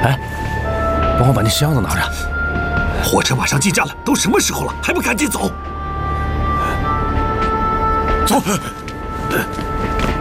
哎，帮我把那箱子拿着。 火车马上进站了，都什么时候了，还不赶紧走？走！